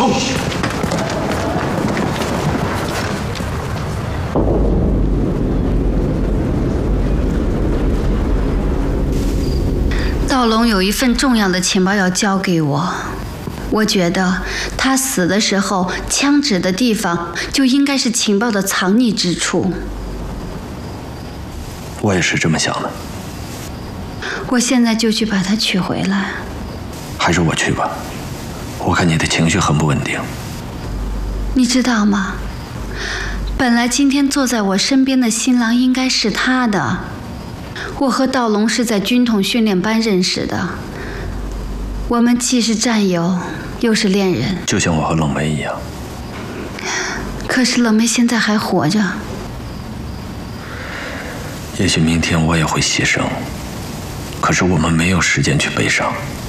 冲！ 道龙有一份重要的情报要交给我，我觉得他死的时候枪指的地方就应该是情报的藏匿之处。 我也是这么想的。 我现在就去把他取回来。 还是我去吧，我看你的情绪很不稳定。 你知道吗？本来今天坐在我身边的新郎应该是他的。我和道龙是在军统训练班认识的，我们既是战友，又是恋人。 就像我和冷梅一样。 可是冷梅现在还活着。 也许明天我也会牺牲，可是我们没有时间去悲伤。